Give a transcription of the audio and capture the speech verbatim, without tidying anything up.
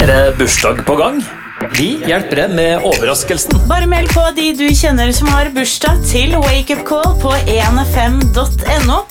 Er det bursdag på gang? Vi hjelper deg med overraskelsen. Bare meld på de du kjenner som har bursdag til Wake Up Call på en fem punktum no.